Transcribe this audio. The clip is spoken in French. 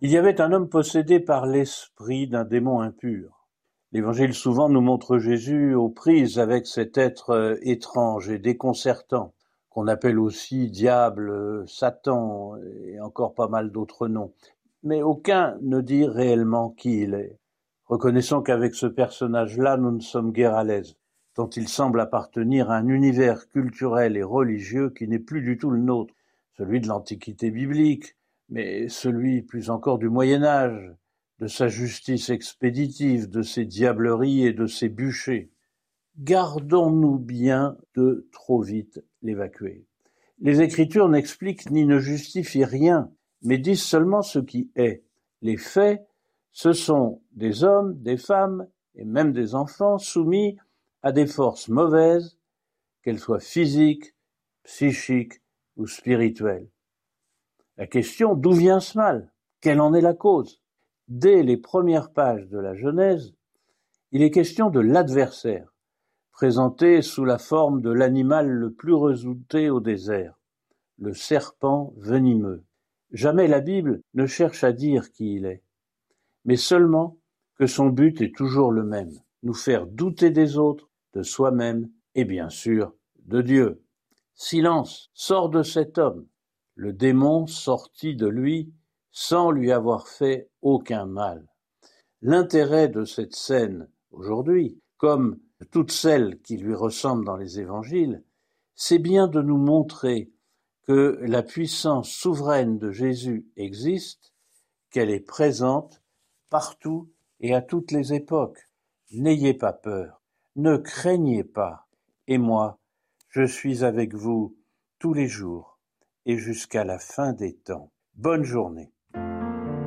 Il y avait un homme possédé par l'esprit d'un démon impur. L'Évangile souvent nous montre Jésus aux prises avec cet être étrange et déconcertant, qu'on appelle aussi diable, Satan et encore pas mal d'autres noms. Mais aucun ne dit réellement qui il est. Reconnaissons qu'avec ce personnage-là, nous ne sommes guère à l'aise, tant il semble appartenir à un univers culturel et religieux qui n'est plus du tout le nôtre, celui de l'Antiquité biblique, mais celui plus encore du Moyen-Âge, de sa justice expéditive, de ses diableries et de ses bûchers. Gardons-nous bien de trop vite l'évacuer. Les Écritures n'expliquent ni ne justifient rien, mais disent seulement ce qui est. Les faits, ce sont des hommes, des femmes et même des enfants soumis à des forces mauvaises, qu'elles soient physiques, psychiques ou spirituelles. La question, d'où vient ce mal? Quelle en est la cause? Dès les premières pages de la Genèse, il est question de l'adversaire, présenté sous la forme de l'animal le plus redouté au désert, le serpent venimeux. Jamais la Bible ne cherche à dire qui il est, mais seulement que son but est toujours le même, nous faire douter des autres, de soi-même et bien sûr de Dieu. Silence, sors de cet homme. Le démon sortit de lui sans lui avoir fait aucun mal. L'intérêt de cette scène aujourd'hui, comme de toutes celles qui lui ressemblent dans les évangiles, c'est bien de nous montrer que la puissance souveraine de Jésus existe, qu'elle est présente partout et à toutes les époques. N'ayez pas peur, ne craignez pas, et moi, je suis avec vous tous les jours et jusqu'à la fin des temps. Bonne journée.